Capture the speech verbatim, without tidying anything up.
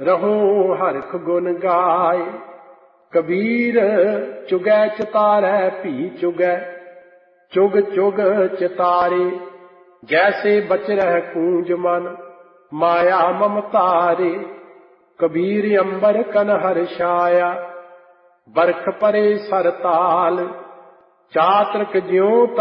रहो हरख गुन गाए। कबीर चुगै चितारै भी चुगै, चुग चुग चितारे। जैसे बचरह कूंज मन, माया ममतारे। कबीर अंबर कन हर्षाया, बरख परे सरताल। चातृक ज्यों